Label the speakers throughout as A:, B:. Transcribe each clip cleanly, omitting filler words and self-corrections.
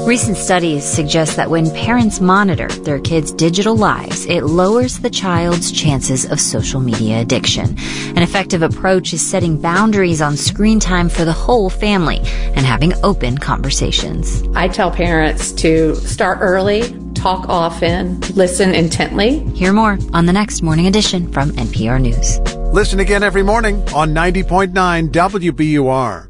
A: Recent studies suggest that when parents monitor their kids' digital lives, it lowers the child's chances of social media addiction. An effective approach is setting boundaries on screen time for the whole family and having open conversations.
B: I tell parents to start early, talk often, listen intently.
A: Hear more on the next Morning Edition from NPR News.
C: Listen again every morning on 90.9 WBUR.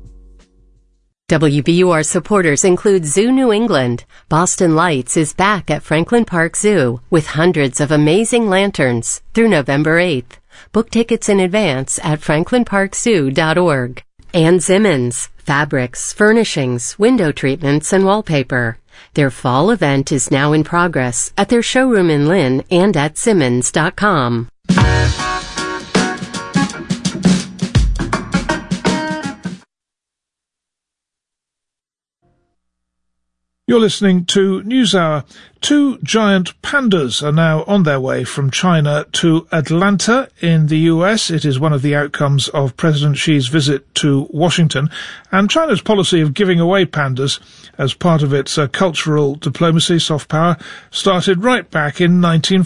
D: WBUR supporters include Zoo New England. Boston Lights is back at Franklin Park Zoo with hundreds of amazing lanterns through November 8th. Book tickets in advance at franklinparkzoo.org. Ann Zimmons, fabrics, furnishings, window treatments, and wallpaper. Their fall event is now in progress at their showroom in Lynn and at Simmons.com.
E: You're listening to NewsHour. 2 giant pandas are now on their way from China to Atlanta in the US. It is one of the outcomes of President Xi's visit to Washington. And China's policy of giving away pandas as part of its cultural diplomacy, soft power, started right back in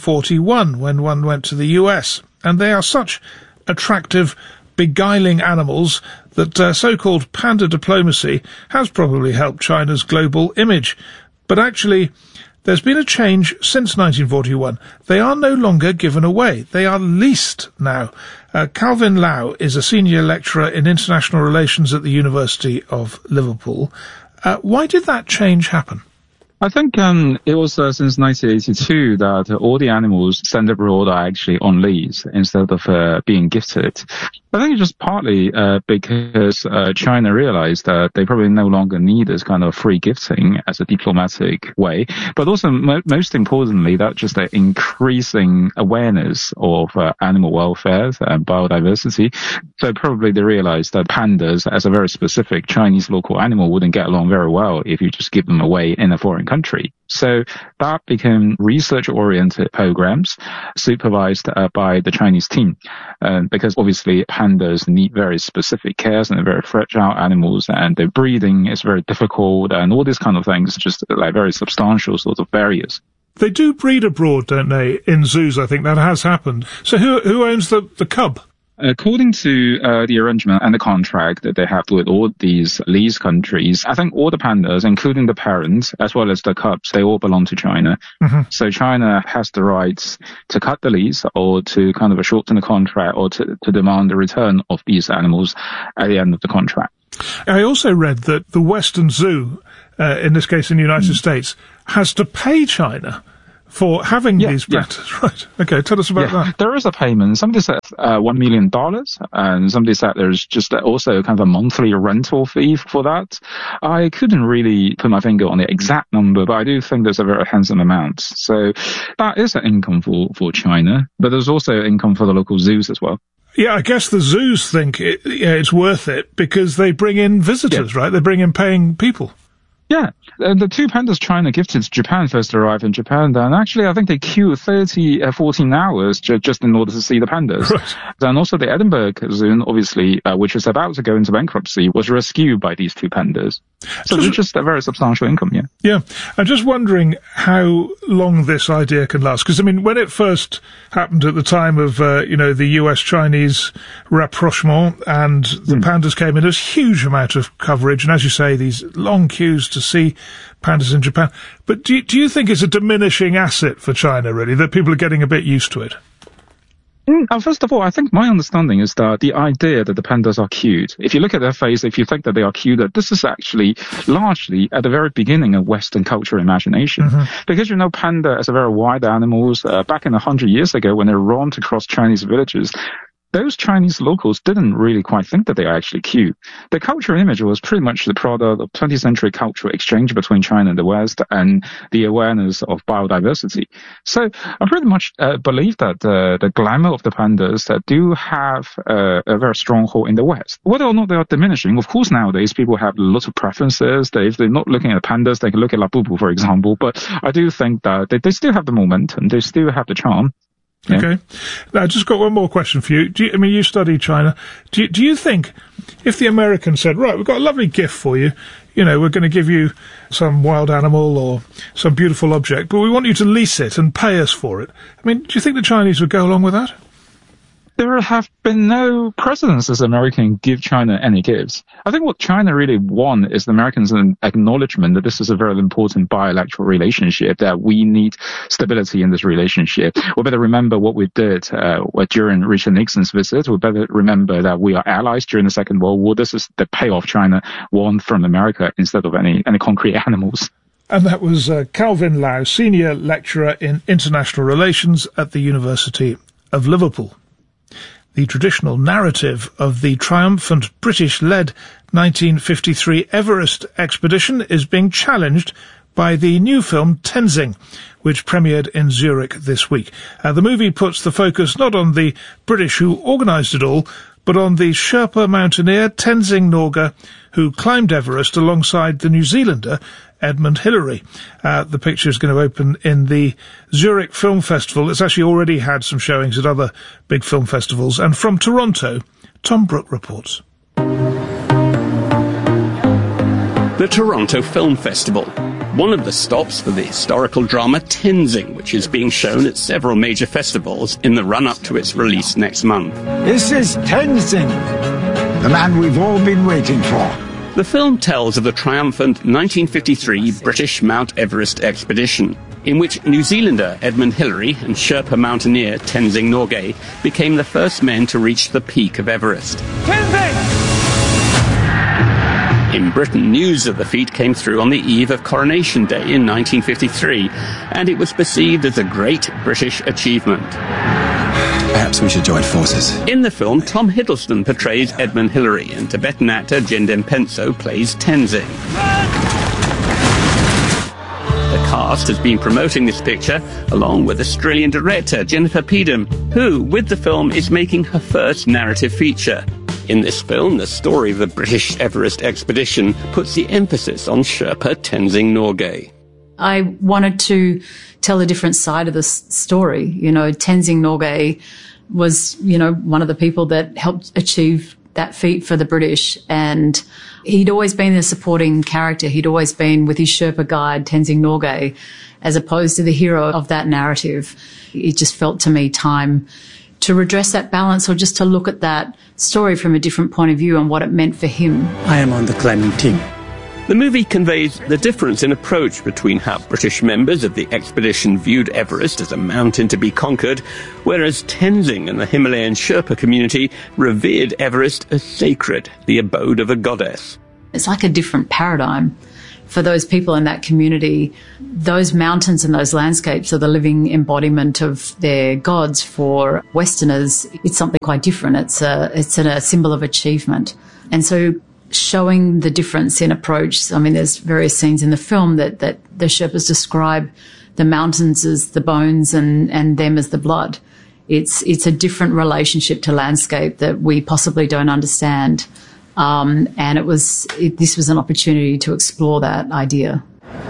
E: 1941 when one went to the US. And they are such attractive, beguiling animals that so-called panda diplomacy has probably helped China's global image. But actually, there's been a change since 1941. They are no longer given away. They are leased now. Calvin Lau is a senior lecturer in international relations at the University of Liverpool. Why did that change happen?
F: I think it was since 1982 that all the animals sent abroad are actually on lease instead of being gifted. I think it's just partly because China realized that they probably no longer need this kind of free gifting as a diplomatic way, but also most importantly, that just the increasing awareness of animal welfare and biodiversity. So probably they realized that pandas as a very specific Chinese local animal wouldn't get along very well if you just give them away in a foreign country. So that became research-oriented programs supervised by the Chinese team, because obviously pandas need very specific cares and they're very fragile animals, and their breeding is very difficult, and all these kind of things, just like very substantial sort of barriers.
E: They do breed abroad, don't they, in zoos? I think that has happened. So who owns the cub?
F: According to the arrangement and the contract that they have with all these lease countries, I think all the pandas, including the parents as well as the cubs, they all belong to China. Mm-hmm. So China has the rights to cut the lease or to kind of shorten the contract or to demand the return of these animals at the end of the contract.
E: I also read that the Western Zoo, in this case in the United States, has to pay China for having these pandas. Yeah. Right. Okay, tell us about that.
F: There is a payment. Somebody said $1 million, and somebody said there's just also kind of a monthly rental fee for that. I couldn't really put my finger on the exact number, but I do think there's a very handsome amount. So that is an income for China, but there's also income for the local zoos as well.
E: Yeah, I guess the zoos think it's worth it because they bring in visitors, right? They bring in paying people.
F: Yeah, the 2 pandas China gifted to Japan first arrived in Japan, and actually I think they queued 14 hours just in order to see the pandas. Right. And also the Edinburgh Zoo, obviously, which was about to go into bankruptcy, was rescued by these 2 pandas. So it's just a very substantial income, yeah. Yeah,
E: I'm just wondering how long this idea can last, because, I mean, when it first happened at the time of, the US-Chinese rapprochement and the pandas came in, there's a huge amount of coverage, and as you say, these long queues to see pandas in Japan. But do you think it's a diminishing asset for China, really, that people are getting a bit used to it?
F: First of all, I think my understanding is that the idea that the pandas are cute, if you look at their face, if you think that they are cute, that this is actually largely at the very beginning of Western cultural imagination. Mm-hmm. Because, panda as a very wild animals, back in 100 years ago when they roamed across Chinese villages, those Chinese locals didn't really quite think that they are actually cute. The cultural image was pretty much the product of 20th century cultural exchange between China and the West and the awareness of biodiversity. So I pretty much believe that the glamour of the pandas do have a very strong hold in the West. Whether or not they are diminishing, of course nowadays people have lots of preferences. If they're not looking at pandas, they can look at Labubu, for example. But I do think that they still have the momentum, they still have the charm. Yeah.
E: Okay. Now, I just got one more question for you. You study China. Do you think if the Americans said, right, we've got a lovely gift for you, we're going to give you some wild animal or some beautiful object, but we want you to lease it and pay us for it. Do you think the Chinese would go along with that?
F: There have been no precedents as Americans give China any gifts. I think what China really want is the Americans' an acknowledgement that this is a very important bilateral relationship, that we need stability in this relationship. We better remember what we did during Richard Nixon's visit. We better remember that we are allies during the Second World War. This is the payoff China won from America instead of any concrete animals.
E: And that was Calvin Lau, Senior Lecturer in International Relations at the University of Liverpool. The traditional narrative of the triumphant British-led 1953 Everest expedition is being challenged by the new film Tenzing, which premiered in Zurich this week. The movie puts the focus not on the British who organised it all, but on the Sherpa mountaineer Tenzing Norgay, who climbed Everest alongside the New Zealander Edmund Hillary. The picture is going to open in the Zurich Film Festival. It's actually already had some showings at other big film festivals. And from Toronto, Tom Brooke reports.
G: The Toronto Film Festival, one of the stops for the historical drama Tenzing, which is being shown at several major festivals in the run-up to its release next month.
H: This is Tenzing, the man we've all been waiting for.
G: The film tells of the triumphant 1953 British Mount Everest expedition, in which New Zealander Edmund Hillary and Sherpa mountaineer Tenzing Norgay became the first men to reach the peak of Everest.
H: Tenzing!
G: In Britain, news of the feat came through on the eve of Coronation Day in 1953, and it was perceived as a great British achievement.
I: Perhaps we should join forces.
G: In the film, Tom Hiddleston portrays Edmund Hillary, and Tibetan actor Jendem Penso plays Tenzing. The cast has been promoting this picture, along with Australian director Jennifer Peedham, who, with the film, is making her first narrative feature. In this film, the story of the British Everest expedition puts the emphasis on Sherpa Tenzing Norgay.
J: I wanted to tell a different side of the story. Tenzing Norgay was, one of the people that helped achieve that feat for the British. And he'd always been a supporting character. He'd always been with his Sherpa guide, Tenzing Norgay, as opposed to the hero of that narrative. It just felt to me time to redress that balance, or just to look at that story from a different point of view and what it meant for him.
I: I am on the climbing team.
G: The movie conveys the difference in approach between how British members of the expedition viewed Everest as a mountain to be conquered, whereas Tenzing and the Himalayan Sherpa community revered Everest as sacred, the abode of a goddess.
J: It's like a different paradigm. For those people in that community, those mountains and those landscapes are the living embodiment of their gods. For Westerners, it's something quite different. It's a symbol of achievement. And so showing the difference in approach, there's various scenes in the film that the Sherpas describe the mountains as the bones and them as the blood. It's a different relationship to landscape that we possibly don't understand. And this was an opportunity to explore that idea.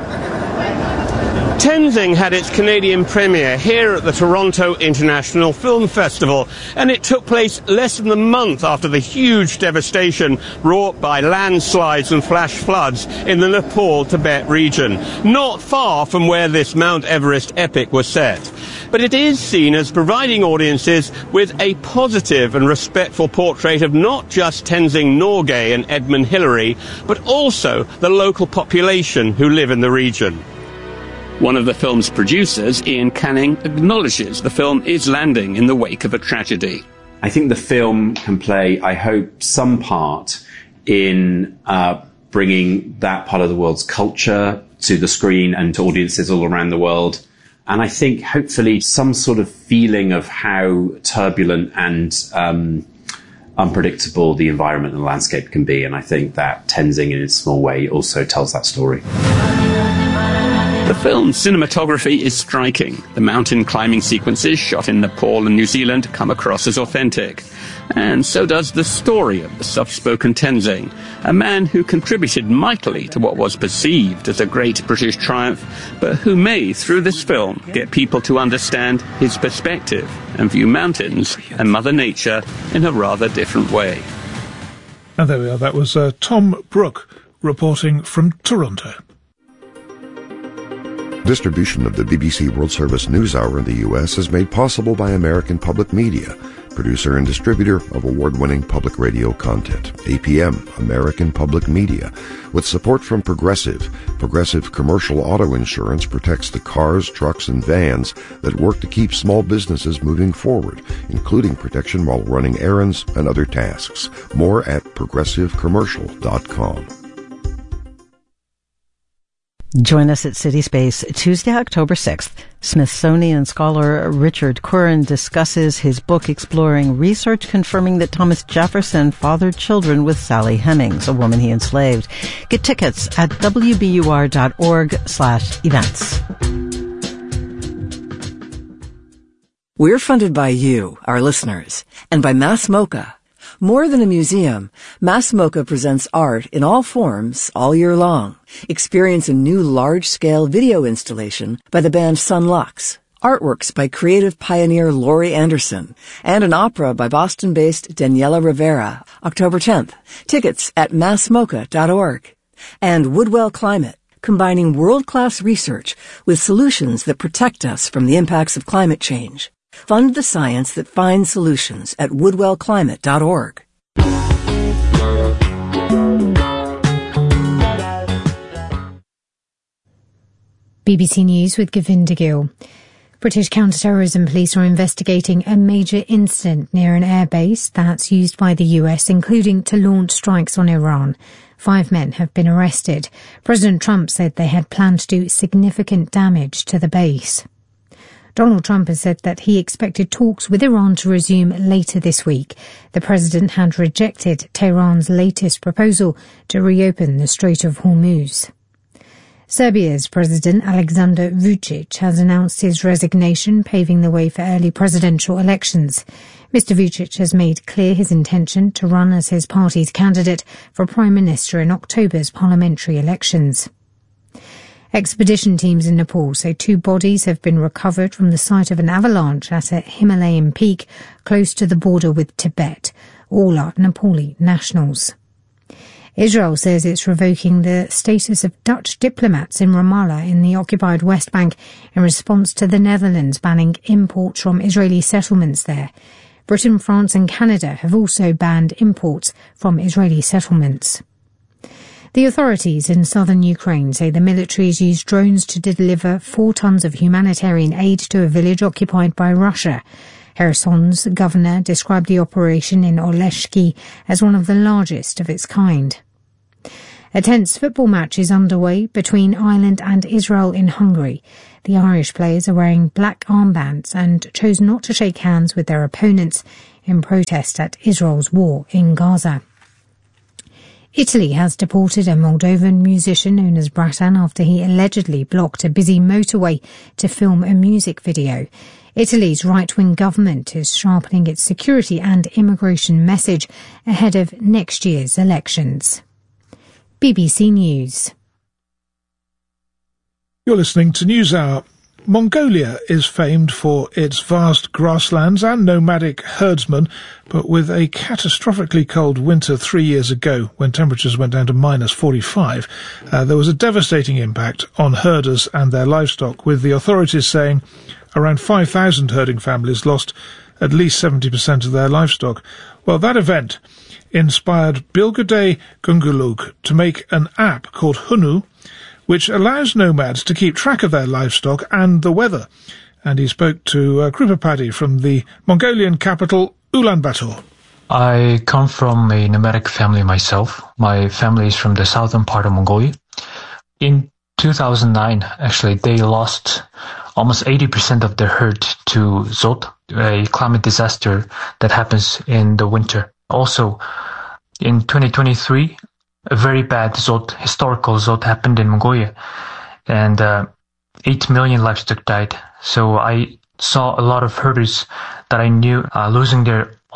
G: Tenzing had its Canadian premiere here at the Toronto International Film Festival, and it took place less than a month after the huge devastation wrought by landslides and flash floods in the Nepal-Tibet region, not far from where this Mount Everest epic was set. But it is seen as providing audiences with a positive and respectful portrait of not just Tenzing Norgay and Edmund Hillary, but also the local population who live in the region. One of the film's producers, Ian Canning, acknowledges the film is landing in the wake of a tragedy.
K: I think the film can play, I hope, some part in bringing that part of the world's culture to the screen and to audiences all around the world. And I think, hopefully, some sort of feeling of how turbulent and unpredictable the environment and the landscape can be. And I think that Tenzing, in its small way, also tells that story.
G: The film's cinematography is striking. The mountain climbing sequences shot in Nepal and New Zealand come across as authentic. And so does the story of the soft-spoken Tenzing, a man who contributed mightily to what was perceived as a great British triumph, but who may, through this film, get people to understand his perspective and view mountains and Mother Nature in a rather different way.
E: And there we are. That was Tom Brooke reporting from Toronto.
L: Distribution of the BBC World Service News Hour in the U.S. is made possible by American Public Media, producer and distributor of award-winning public radio content. APM, American Public Media, with support from Progressive. Progressive Commercial Auto Insurance protects the cars, trucks, and vans that work to keep small businesses moving forward, including protection while running errands and other tasks. More at progressivecommercial.com.
M: Join us at CitySpace Tuesday, October 6th. Smithsonian scholar Richard Curran discusses his book exploring research confirming that Thomas Jefferson fathered children with Sally Hemings, a woman he enslaved. Get tickets at wbur.org/events.
N: We're funded by you, our listeners, and by Mass Mocha. More than a museum, Mass Mocha presents art in all forms all year long. Experience a new large-scale video installation by the band Sun Lux, artworks by creative pioneer Laurie Anderson, and an opera by Boston-based Daniela Rivera, October 10th. Tickets at massmocha.org. And Woodwell Climate, combining world-class research with solutions that protect us from the impacts of climate change. Fund the science that finds solutions at woodwellclimate.org.
O: BBC News with Govinda Gill. British counter-terrorism police are investigating a major incident near an airbase that's used by the US, including to launch strikes on Iran. 5 men have been arrested. President Trump said they had planned to do significant damage to the base. Donald Trump has said that he expected talks with Iran to resume later this week. The president had rejected Tehran's latest proposal to reopen the Strait of Hormuz. Serbia's President Aleksandar Vučić has announced his resignation, paving the way for early presidential elections. Mr. Vučić has made clear his intention to run as his party's candidate for Prime Minister in October's parliamentary elections. Expedition teams in Nepal say 2 bodies have been recovered from the site of an avalanche at a Himalayan peak close to the border with Tibet. All are Nepali nationals. Israel says it's revoking the status of Dutch diplomats in Ramallah in the occupied West Bank in response to the Netherlands banning imports from Israeli settlements there. Britain, France and Canada have also banned imports from Israeli settlements. The authorities in southern Ukraine say the military has used drones to deliver 4 tons of humanitarian aid to a village occupied by Russia. Kherson's governor described the operation in Oleshki as one of the largest of its kind. A tense football match is underway between Ireland and Israel in Hungary. The Irish players are wearing black armbands and chose not to shake hands with their opponents in protest at Israel's war in Gaza. Italy has deported a Moldovan musician known as Bratan after he allegedly blocked a busy motorway to film a music video. Italy's right-wing government is sharpening its security and immigration message ahead of next year's elections. BBC News.
E: You're listening to NewsHour. Mongolia is famed for its vast grasslands and nomadic herdsmen, but with a catastrophically cold winter 3 years ago, when temperatures went down to minus 45, there was a devastating impact on herders and their livestock, with the authorities saying around 5,000 herding families lost at least 70% of their livestock. Well, that event inspired Bilgade Gungulug to make an app called Hunu, which allows nomads to keep track of their livestock and the weather. And he spoke to Krupa Paddy from the Mongolian capital, Ulaanbaatar.
P: I come from a nomadic family myself. My family is from the southern part of Mongolia. In 2009, actually, they lost almost 80% of their herd to Zot, a climate disaster that happens in the winter. Also, in 2023, a very bad Zot, historical Zot happened in Mongolia, and 8 million livestock died. So I saw a lot of herders that I knew losing their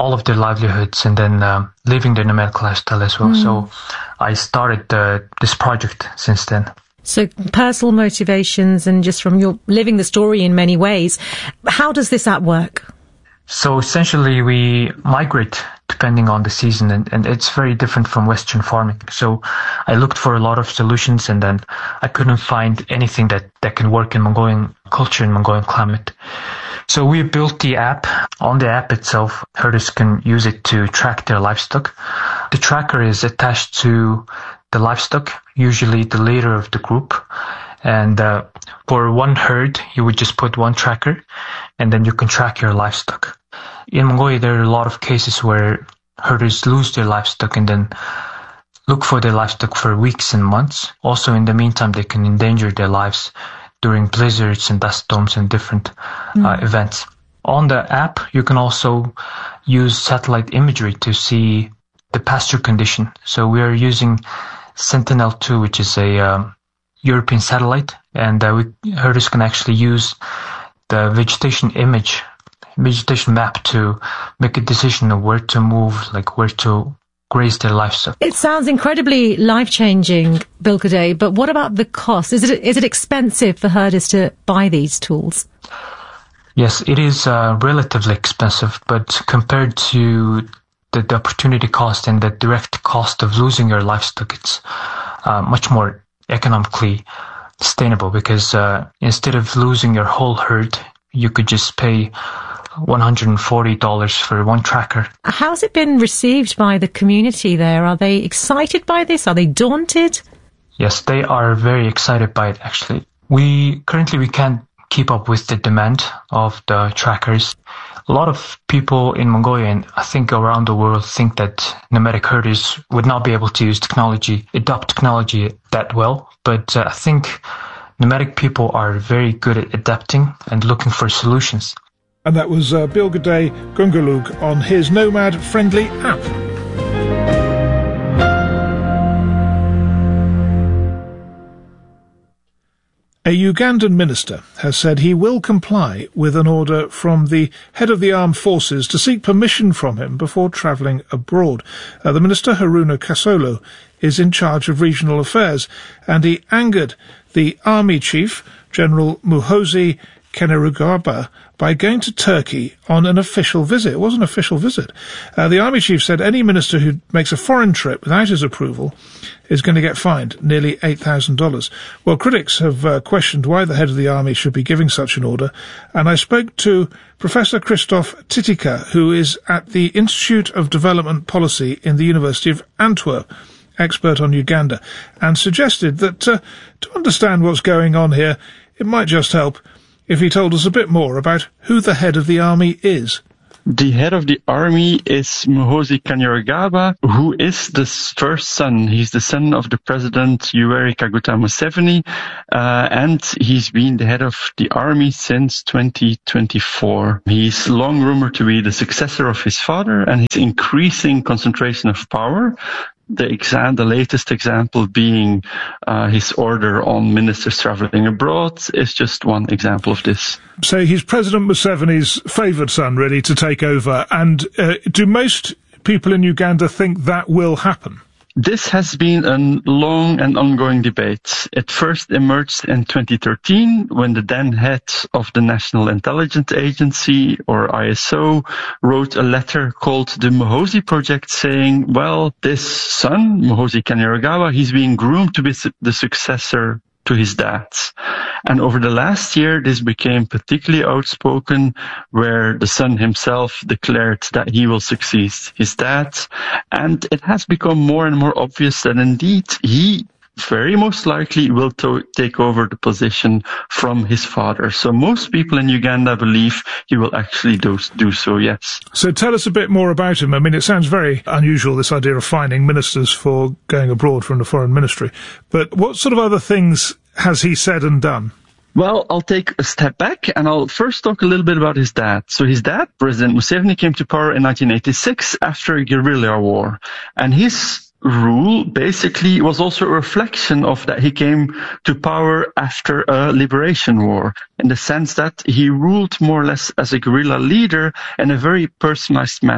P: all of their livelihoods and then living their nomadic lifestyle as well. So I started this project since then.
Q: So personal motivations and just from your living the story in many ways. How does this app work?
P: So essentially we migrate depending on the season, and it's very different from Western farming. So I looked for a lot of solutions, and then I couldn't find anything that can work in Mongolian culture and Mongolian climate. So we built the app. On the app itself, herders can use it to track their livestock. The tracker is attached to the livestock, usually the leader of the group. And for one herd, you would just put one tracker, and then you can track your livestock. In Mongolia, there are a lot of cases where herders lose their livestock and then look for their livestock for weeks and months. Also, in the meantime, they can endanger their lives during blizzards and dust storms and different events. On the app, you can also use satellite imagery to see the pasture condition. So we are using Sentinel-2, which is a European satellite, and herders can actually use the vegetation map to make a decision of where to move, like where to graze their livestock.
Q: It sounds incredibly life-changing, Bilgedei, but what about the cost? Is it expensive for herders to buy these tools?
P: Yes, it is relatively expensive, but compared to the opportunity cost and the direct cost of losing your livestock, it's much more economically sustainable, because instead of losing your whole herd, you could just pay $140 for one tracker.
Q: How's it been received by the community there? Are they excited by this? Are they daunted?
P: Yes, they are very excited by it, actually. We can't keep up with the demand of the trackers. A lot of people in Mongolia, and I think around the world, think that nomadic herders would not be able to adopt technology that well. But I think nomadic people are very good at adapting and looking for solutions.
E: And that was Bilgedei Gungalug on his nomad-friendly app. A Ugandan minister has said he will comply with an order from the head of the armed forces to seek permission from him before travelling abroad. The minister, Haruna Kasolo, is in charge of regional affairs, and he angered the army chief, General Muhoozi Kainerugaba, by going to Turkey on an official visit. It was an official visit. The army chief said any minister who makes a foreign trip without his approval is going to get fined nearly $8,000. Well, critics have questioned why the head of the army should be giving such an order, and I spoke to Professor Christoph Titica, who is at the Institute of Development Policy in the University of Antwerp, expert on Uganda, and suggested that to understand what's going on here, it might just help if he told us a bit more about who the head of the army is.
R: The head of the army is Muhoozi Kainerugaba, who is the first son. He's the son of the president Yoweri Kaguta Museveni, and he's been the head of the army since 2024. He's long rumored to be the successor of his father, and his increasing concentration of power. The latest example being his order on ministers travelling abroad is just one example of this.
E: So he's President Museveni's favoured son, really, to take over. And do most people in Uganda think that will happen?
R: This has been a long and ongoing debate. It first emerged in 2013 when the then head of the National Intelligence Agency, or ISO, wrote a letter called the Muhoozi Project saying, well, this son, Muhoozi Kainerugaba, he's being groomed to be the successor to his dad. And over the last year, this became particularly outspoken, where the son himself declared that he will succeed his dad. And it has become more and more obvious that indeed he very most likely will take over the position from his father. So most people in Uganda believe he will actually do so, yes.
E: So tell us a bit more about him. I mean, it sounds very unusual, this idea of fining ministers for going abroad from the foreign ministry. But what sort of other things has he said and done?
R: Well, I'll take a step back and I'll first talk a little bit about his dad. So his dad, President Museveni, came to power in 1986 after a guerrilla war. And his rule basically was also a reflection of that. He came to power after a liberation war, in the sense that he ruled more or less as a guerrilla leader in a very personalized manner.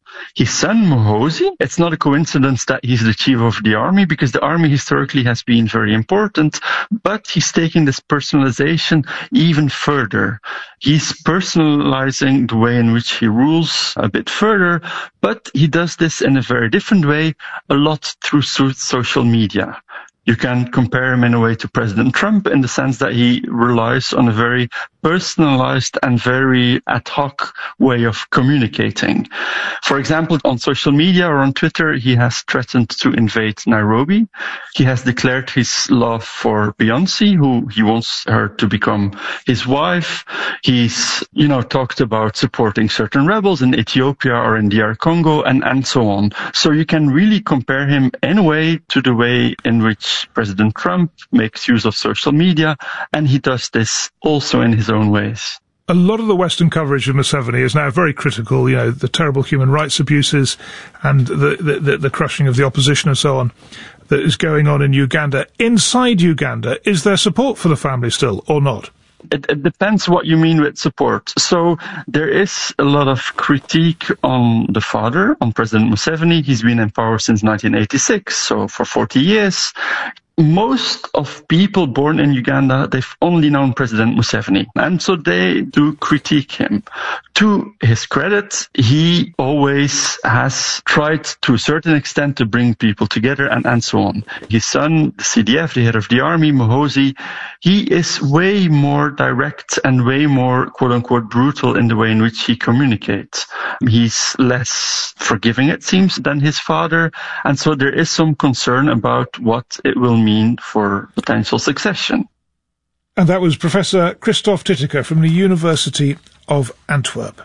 R: His son, Muhoozi, it's not a coincidence that he's the chief of the army, because the army historically has been very important, but he's taking this personalization even further. He's personalizing the way in which he rules a bit further, but he does this in a very different way, a lot through social media. You can compare him in a way to President Trump in the sense that he relies on a very personalized and very ad hoc way of communicating. For example, on social media or on Twitter, he has threatened to invade Nairobi. He has declared his love for Beyoncé, who he wants her to become his wife. He's, talked about supporting certain rebels in Ethiopia or in DR Congo and so on. So you can really compare him in a way to the way in which President Trump makes use of social media, and he does this also in his own ways.
E: A lot of the Western coverage of Museveni is now very critical, the terrible human rights abuses and the crushing of the opposition and so on that is going on in Uganda. Inside Uganda, is there support for the family still or not?
R: It depends what you mean with support. So there is a lot of critique on the father, on President Museveni. He's been in power since 1986, so for 40 years. Most of people born in Uganda, they've only known President Museveni, and so they do critique him. To his credit, he always has tried to a certain extent to bring people together and so on. His son, the CDF, the head of the army, Muhoozi, he is way more direct and way more, quote-unquote, brutal in the way in which he communicates. He's less forgiving, it seems, than his father, and so there is some concern about what it will mean for potential succession.
E: And that was Professor Christoph Titteke from the University of Antwerp.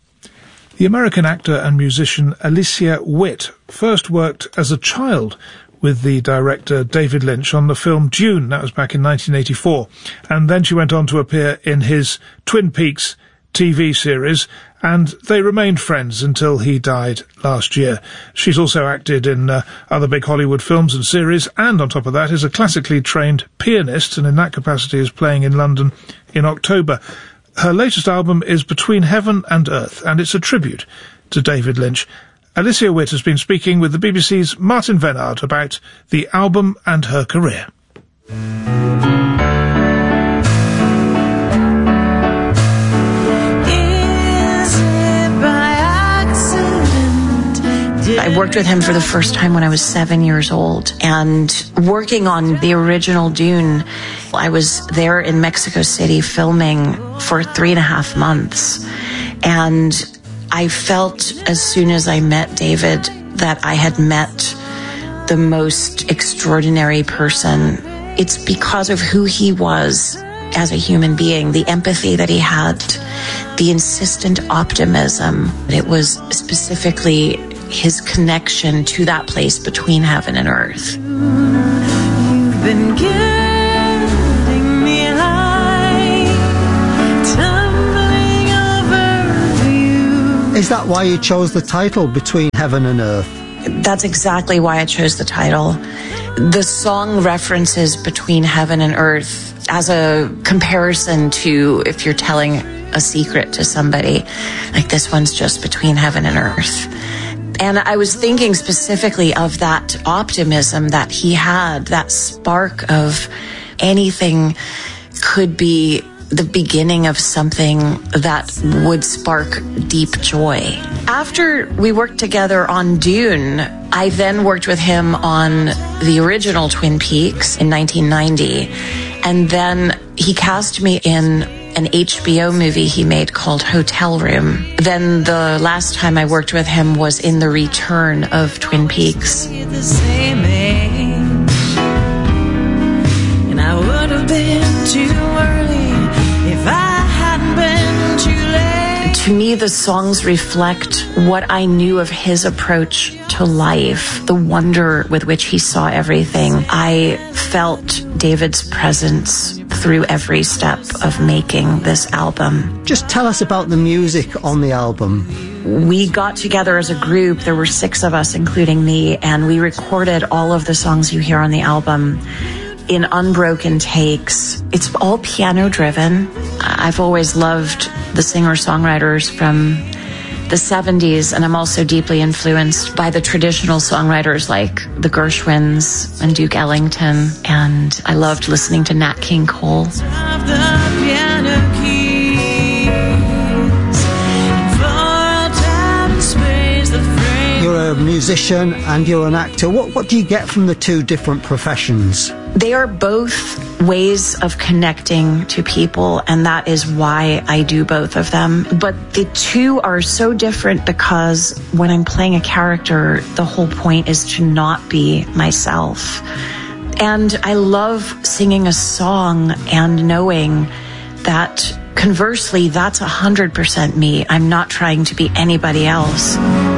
E: The American actor and musician Alicia Witt first worked as a child with the director David Lynch on the film Dune. That was back in 1984. And then she went on to appear in his Twin Peaks TV series, and they remained friends until he died last year. She's also acted in other big Hollywood films and series, and on top of that is a classically trained pianist, and in that capacity is playing in London in October. Her latest album is Between Heaven and Earth, and it's a tribute to David Lynch. Alicia Witt has been speaking with the BBC's Martin Vennard about the album and her career.
S: I worked with him for the first time when I was 7 years old, and working on the original Dune, I was there in Mexico City filming for 3.5 months, and I felt as soon as I met David that I had met the most extraordinary person. It's because of who he was as a human being, the empathy that he had, the insistent optimism. It was specifically his connection to that place between heaven and earth. You've been getting me high, tumbling over you.
T: Is that why you chose the title, Between Heaven and Earth?
S: That's exactly why I chose the title. The song references between heaven and earth as a comparison to if you're telling a secret to somebody, like this one's just between heaven and earth. And I was thinking specifically of that optimism that he had, that spark of anything could be the beginning of something that would spark deep joy. After we worked together on Dune, I then worked with him on the original Twin Peaks in 1990. And then he cast me in an HBO movie he made called Hotel Room. Then the last time I worked with him was in the return of Twin Peaks. The same age, and I would have been too early if I hadn't been too late. To me, the songs reflect what I knew of his approach to life, the wonder with which he saw everything. I felt David's presence through every step of making this album.
T: Just tell us about the music on the album.
S: We got together as a group. There were 6 of us, including me, and we recorded all of the songs you hear on the album in unbroken takes. It's all piano driven. I've always loved the singer-songwriters from the 70s, and I'm also deeply influenced by the traditional songwriters like the Gershwins and Duke Ellington, and I loved listening to Nat King Cole.
T: You're a musician and you're an actor. What do you get from the two different professions?
S: They are both ways of connecting to people, and that is why I do both of them. But the two are so different because when I'm playing a character, the whole point is to not be myself. And I love singing a song and knowing that conversely, that's 100% me. I'm not trying to be anybody else.